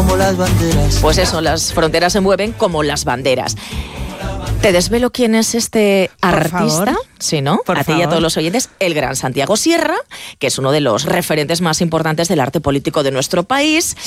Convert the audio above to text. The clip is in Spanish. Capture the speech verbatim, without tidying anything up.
como las banderas. Pues eso, las fronteras se mueven como las banderas. ¿Te desvelo quién es este Por artista? favor. Sí, ¿no? Por a ti y a favor. todos los oyentes, el gran Santiago Sierra, que es uno de los referentes más importantes del arte político de nuestro país.